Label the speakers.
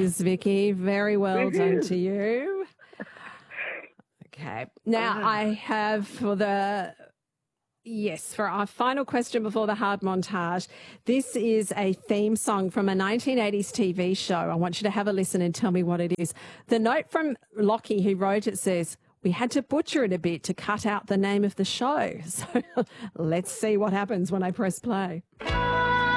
Speaker 1: is, Vicky. Very well done to you. Okay. Now I have for our final question before the hard montage. This is a theme song from a 1980s TV show. I want you to have a listen and tell me what it is. The note from Lockie, who wrote it, says, "We had to butcher it a bit to cut out the name of the show." So let's see what happens when I press play.